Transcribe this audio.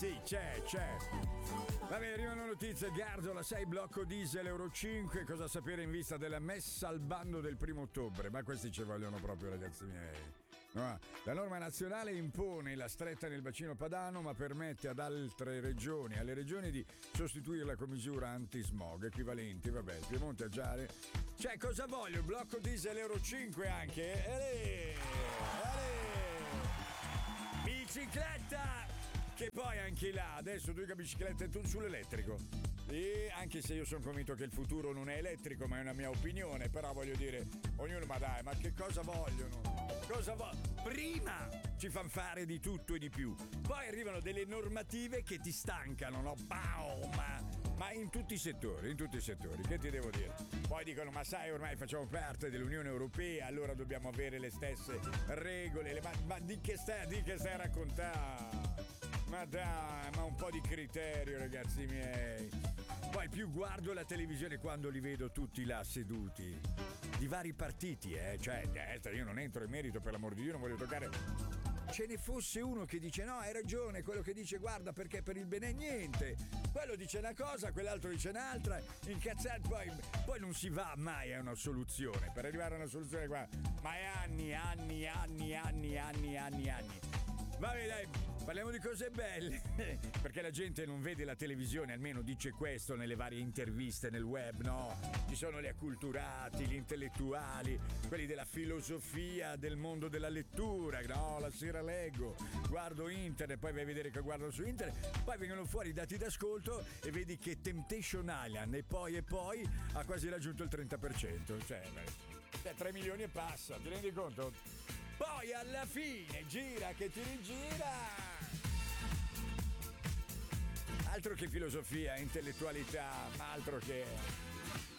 Sì, c'è. Vabbè, arrivano notizie. Garzola 6, blocco diesel Euro 5. Cosa sapere in vista della messa al bando del 1° ottobre? Ma questi ci vogliono proprio, ragazzi miei. No, la norma nazionale impone la stretta nel bacino padano, ma permette ad altre regioni, alle regioni, di sostituirla con misura antismog equivalenti. Vabbè, Piemonte, Agiare. Cioè, cosa voglio? Il blocco diesel Euro 5 anche? Bicicletta! Che poi anche là, adesso tu che bicicletta tu sull'elettrico. E anche se io sono convinto che il futuro non è elettrico, ma è una mia opinione, però voglio dire, ognuno, ma dai, ma che cosa vogliono? Prima ci fanno fare di tutto e di più, poi arrivano delle normative che ti stancano, no? Ma in tutti i settori, che ti devo dire? Poi dicono, ma sai, ormai facciamo parte dell'Unione Europea, allora dobbiamo avere le stesse regole, ma di che stai a raccontare? Ma dai, ma un po' di criterio, ragazzi miei. Poi più guardo la televisione quando li vedo tutti là seduti, di vari partiti, cioè destra, io non entro in merito, per l'amor di Dio, non voglio toccare. Ce ne fosse uno che dice no, hai ragione, quello che dice guarda perché per il bene niente, quello dice una cosa, quell'altro dice un'altra, incazzati, poi non si va mai a una soluzione. Per arrivare a una soluzione qua, ma è anni. Vabbè dai, parliamo di cose belle, perché la gente non vede la televisione, almeno dice questo nelle varie interviste nel web, no? Ci sono gli acculturati, gli intellettuali, quelli della filosofia, del mondo della lettura, no? La sera leggo, guardo internet, poi vai a vedere che guardano su internet, poi vengono fuori i dati d'ascolto e vedi che Temptation Island e poi ha quasi raggiunto il 30%, cioè 3 milioni e passa, ti rendi conto? Poi alla fine gira che ti rigira. Altro che filosofia, intellettualità, altro che